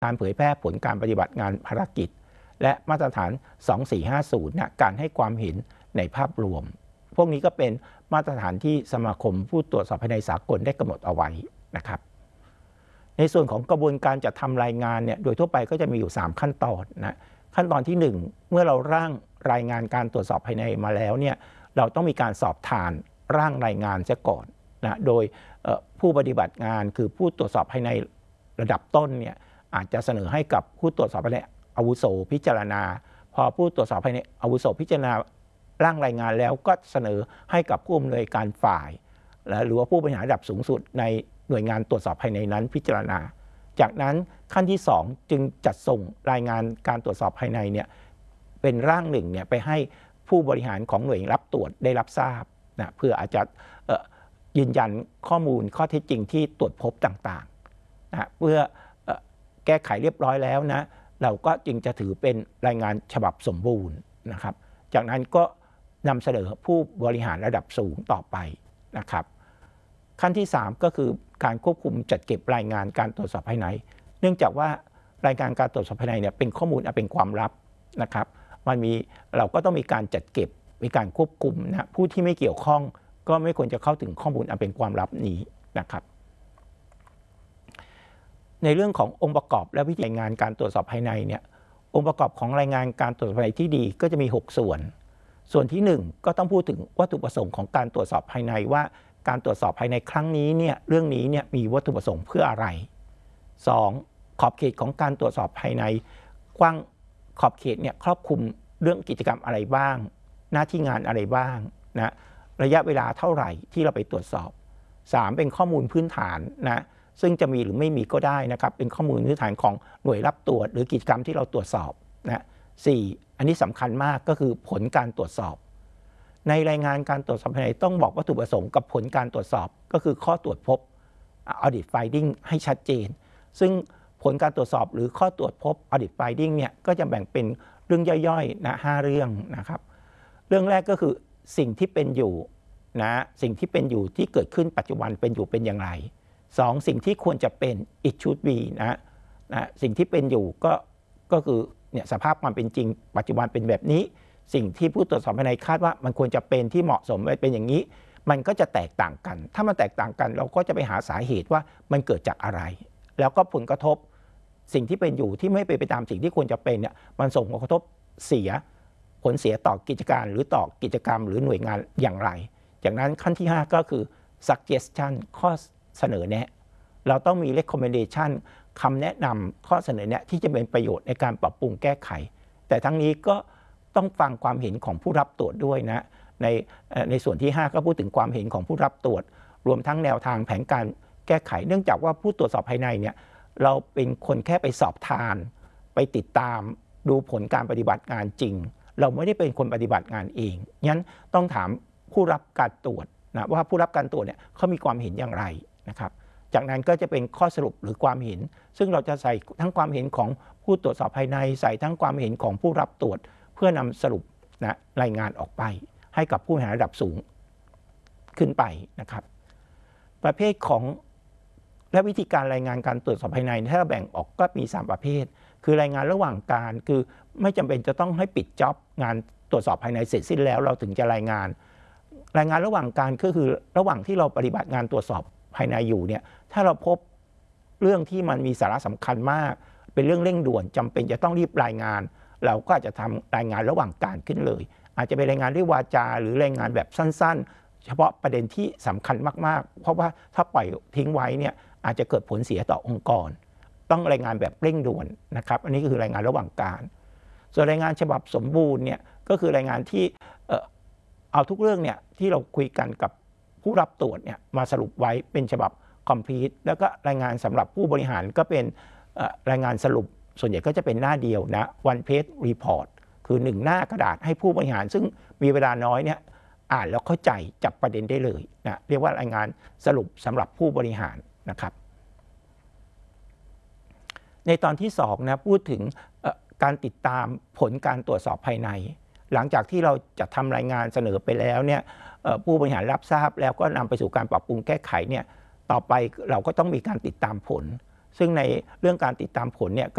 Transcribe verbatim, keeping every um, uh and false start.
การเผยแพร่ผลการปฏิบัติงานภารกิจและมาตรฐานสองสี่ห้าศูนย์นะการให้ความเห็นในภาพรวมพวกนี้ก็เป็นมาตรฐานที่สมาคมผู้ตรวจสอบภายในสากลได้กำหนดเอาไว้นะครับในส่วนของกระบวนการจัดทำรายงานเนี่ยโดยทั่วไปก็จะมีอยู่สามขั้นตอนนะขั้นตอนที่หนึ่งเมื่อเราร่างรายงานการตรวจสอบภายในมาแล้วเนี่ยเราต้องมีการสอบทานร่างรายงานเสียก่อนนะโดยผู้ปฏิบัติงานคือผู้ตรวจสอบภายในระดับต้นเนี่ยอาจจะเสนอให้กับผู้ตรวจสอบภายในอาวุโสพิจารณาพอผู้ตรวจสอบภายในอาวุโสพิจารณาร่างรายงานแล้วก็เสนอให้กับผู้อำนวยการฝ่ายหรือว่าผู้บริหารระดับสูงสุดในหน่วยงานตรวจสอบภายในนั้นพิจารณาจากนั้นขั้นที่สองจึงจัดส่งรายงานการตรวจสอบภายในเนี่ยเป็นร่างหนึ่งเนี่ยไปให้ผู้บริหารของหน่วยรับตรวจได้รับทราบนะเพื่ออาจจะยืนยันข้อมูลข้อเท็จจริงที่ตรวจพบต่างๆนะเพื่อแก้ไขเรียบร้อยแล้วนะเราก็จึงจะถือเป็นรายงานฉบับสมบูรณ์นะครับจากนั้นก็นำเสนอผู้บริหารระดับสูงต่อไปนะครับขั้นที่สามก็คือการควบคุมจัดเก็บรายงานการตรวจสอบภายในเนื่องจากว่ารายงานการตรวจสอบภายในเนี่ยเป็นข้อมูลอันเป็นความลับนะครับมันมีเราก็ต้องมีการจัดเก็บมีการควบคุมนะผู้ที่ไม่เกี่ยวข้องก็ไม่ควรจะเข้าถึงข้อมูลอันเป็นความลับนี้นะครับในเรื่องขององค์ประกอบและวิธีรายงานการตรวจสอบภายในเนี่ยองค์ประกอบของรายงานการตรวจสอบภายในที่ดีก็จะมีหกส่วนส่วนที่หนึ่งก็ต้องพูดถึงวัตถุประสงค์ของการตรวจสอบภายในว่าการตรวจสอบภายในครั้งนี้เนี่ยเรื่องนี้เนี่ยมีวัตถุประสงค์เพื่ออะไรสองขอบเขตของการตรวจสอบภายในกว้างขอบเขตเนี่ยครอบคลุมเรื่องกิจกรรมอะไรบ้างหน้าที่งานอะไรบ้างนะระยะเวลาเท่าไหร่ที่เราไปตรวจสอบสามเป็นข้อมูลพื้นฐานนะซึ่งจะมีหรือไม่มีก็ได้นะครับเป็นข้อมูลพื้นฐานของหน่วยรับตรวจหรือกิจกรรมที่เราตรวจสอบนะสี่อันนี้สำคัญมากก็คือผลการตรวจสอบในรายงานการตรวจสอบภายในต้องบอกวัตถุประสงค์กับผลการตรวจสอบก็คือข้อตรวจพบ audit finding ให้ชัดเจนซึ่งผลการตรวจสอบหรือข้อตรวจพบ audit finding เนี่ยก็จะแบ่งเป็นเรื่องย่อยๆนะห้าเรื่องนะครับเรื่องแรกก็คือสิ่งที่เป็นอยู่นะสิ่งที่เป็นอยู่ที่เกิดขึ้นปัจจุบันเป็นอยู่เป็นอย่างไรสองสิ่งที่ควรจะเป็น it should be นะนะสิ่งที่เป็นอยู่ก็ก็คือเนี่ยสภาพความเป็นจริงปัจจุบันเป็นแบบนี้สิ่งที่ผู้ตรวจสอบภายในคาดว่ามันควรจะเป็นที่เหมาะสมเป็นอย่างนี้มันก็จะแตกต่างกันถ้ามันแตกต่างกันเราก็จะไปหาสาเหตุว่ามันเกิดจากอะไรแล้วก็ผลกระทบสิ่งที่เป็นอยู่ที่ไม่เป็นไปตามสิ่งที่ควรจะเป็นเนี่ยมันส่งผลกระทบเสียผลเสียต่อกิจการหรือต่อกิจกรรมหรือหน่วยงานอย่างไรจากนั้นขั้นที่ห้าก็คือ suggestion ข้อเสนอแนะเราต้องมี recommendation คำแนะนำข้อเสนอแนะที่จะเป็นประโยชน์ในการปรับปรุงแก้ไขแต่ทั้งนี้ก็ต้องฟังความเห็นของผู้รับตรวจด้วยนะในในส่วนที่ห้าก็พูดถึงความเห็นของผู้รับตรวจรวมทั้งแนวทางแผนการแก้ไขเนื่องจากว่าผู้ตรวจสอบภายในเนี่ยเราเป็นคนแค่ไปสอบทานไปติดตามดูผลการปฏิบัติงานจริงเราไม่ได้เป็นคนปฏิบัติงานเองงั้นต้องถามผู้รับการตรวจนะว่าผู้รับการตรวจเนี่ยเขามีความเห็นอย่างไรนะครับจากนั้นก็จะเป็นข้อสรุปหรือความเห็นซึ่งเราจะใส่ทั้งความเห็นของผู้ตรวจสอบภายในใส่ทั้งความเห็นของผู้รับตรวจเพื่อนำสรุปนะรายงานออกไปให้กับผู้บริหารระดับสูงขึ้นไปนะครับประเภทของและวิธีการรายงานการตรวจสอบภายในถ้าเราแบ่งออกก็มีสามประเภทคือรายงานระหว่างการคือไม่จำเป็นจะต้องให้ปิดจ็อบงานตรวจสอบภายในเสร็จสิ้นแล้วเราถึงจะรายงานรายงานระหว่างการก็คือระหว่างที่เราปฏิบัติงานตรวจสอบภายในอยู่เนี่ยถ้าเราพบเรื่องที่มันมีสาระสำคัญมากเป็นเรื่องเร่งด่วนจำเป็นจะต้องรีบรายงานเราก็อาจจะทำรายงานระหว่างการขึ้นเลยอาจจะเป็นรายงานด้วยวาจาหรือรายงานแบบสั้นๆเฉพาะประเด็นที่สำคัญมากๆเพราะว่าถ้าปล่อยทิ้งไว้เนี่ยอาจจะเกิดผลเสียต่อองค์กรต้องรายงานแบบเร่งด่วนนะครับอันนี้ก็คือรายงานระหว่างการส่วนรายงานฉบับสมบูรณ์เนี่ยก็คือรายงานที่เอ่อเอาทุกเรื่องเนี่ยที่เราคุยกันกับผู้รับตรวจเนี่ยมาสรุปไว้เป็นฉบับ complete แล้วก็รายงานสำหรับผู้บริหารก็เป็นรายงานสรุปส่วนใหญ่ก็จะเป็นหน้าเดียวนะ one page report คือหนึ่งหน้ากระดาษให้ผู้บริหารซึ่งมีเวลาน้อยเนี่ยอ่านแล้วเข้าใจจับประเด็นได้เลยนะเรียกว่ารายงานสรุปสำหรับผู้บริหารนะครับในตอนที่สองนะพูดถึงการติดตามผลการตรวจสอบภายในหลังจากที่เราจะทำรายงานเสนอไปแล้วเนี่ยผู้บริหารรับทราบแล้วก็นำไปสู่การปรับปรุงแก้ไขเนี่ยต่อไปเราก็ต้องมีการติดตามผลซึ่งในเรื่องการติดตามผลเนี่ย